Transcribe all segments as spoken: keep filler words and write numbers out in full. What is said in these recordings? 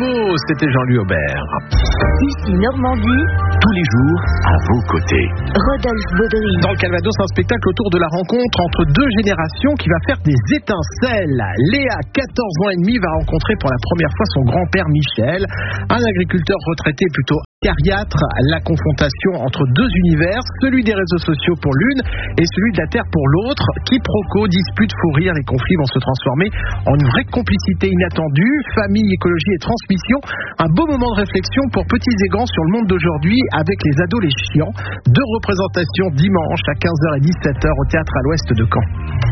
c'était Jean-Louis Aubert. Ici Normandie, tous les jours à vos côtés. Rodolphe Baudry. Dans le Calvados, un spectacle autour de la rencontre entre deux générations qui va faire des étincelles. Léa, quatorze ans et demi, va rencontrer pour la première fois son grand-père Michel, un agriculteur retraité plutôt acariâtre. La confrontation entre deux univers, celui des réseaux sociaux pour l'une et celui de la terre pour l'autre. Quiproquo, disputes, fou rire, les conflits vont se transformer en une vraie complicité inattendue. Famille, écologie et transmission, un beau moment de réflexion pour petits et grands sur le monde d'aujourd'hui avec les ados les chiants. Deux représentations dimanche à quinze heures et dix-sept heures au théâtre à l'ouest de Caen.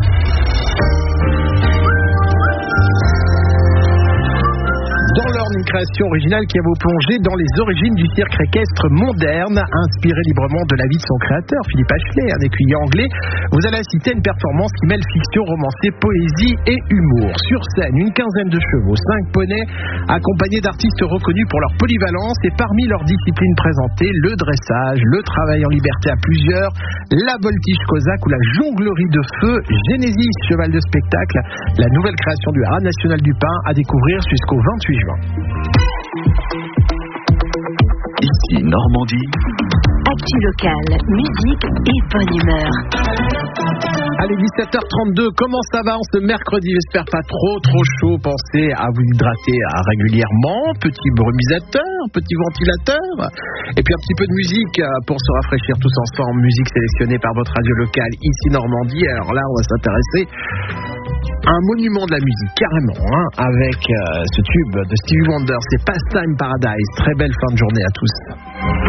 Dans l'ordre, une création originale qui va vous plonger dans les origines du cirque équestre moderne, inspiré librement de la vie de son créateur, Philippe Ashley, un écuyer anglais. Vous allez assister à une performance qui mêle fiction, romancée, poésie et humour. Sur scène, une quinzaine de chevaux, cinq poneys, accompagnés d'artistes reconnus pour leur polyvalence. Et parmi leurs disciplines présentées, le dressage, le travail en liberté à plusieurs, la voltige cosaque ou la jonglerie de feu. Genesis, cheval de spectacle, la nouvelle création du Haras national du pain à découvrir jusqu'au vingt-huit juin. Ici Normandie. Actu locale, musique et bonne humeur. Allez, dix-sept heures trente-deux, comment ça va en ce mercredi? J'espère pas trop trop chaud. Pensez à vous hydrater régulièrement. Petit brumisateur, petit ventilateur. Et puis un petit peu de musique pour se rafraîchir tous ensemble. Musique sélectionnée par votre radio locale ici Normandie. Alors là, on va s'intéresser à un monument de la musique, carrément, hein, avec euh, ce tube de Stevie Wonder. C'est Pastime Paradise. Très belle fin de journée à tous.